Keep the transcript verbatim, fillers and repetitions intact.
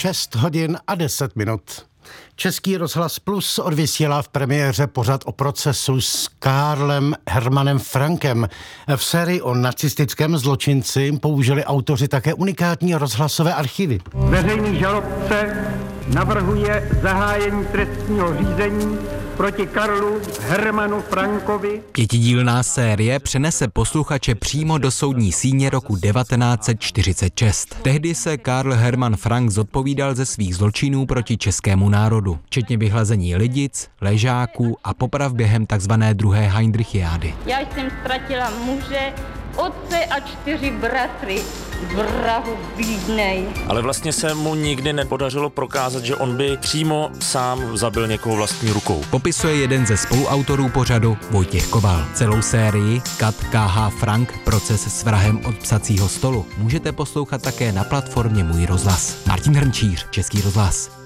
šest hodin a deset minut. Český rozhlas Plus odvysílá v premiéře pořad o procesu s Karlem Hermanem Frankem. V sérii o nacistickém zločinci použili autoři také unikátní rozhlasové archivy. Veřejný žalobce navrhuje zahájení trestního řízení proti Karlu Hermanu Frankovi. Pětidílná série přenese posluchače přímo do soudní síně roku devatenáct set čtyřicet šest. Tehdy se Karl Hermann Frank zodpovídal ze svých zločinů proti českému národu, včetně vyhlazení lidic, ležáků a poprav během takzvané druhé Heydrichiády. Já jsem ztratila muže, otce a čtyři bratry. Vrahu bídnej. Ale vlastně se mu nikdy nepodařilo prokázat, že on by přímo sám zabil někoho vlastní rukou. Popisuje jeden ze spoluautorů pořadu Vojtěch Koval. Celou sérii Kat K H Frank Proces s vrahem od psacího stolu můžete poslouchat také na platformě Můj rozhlas. Martin Hrnčíř, Český rozhlas.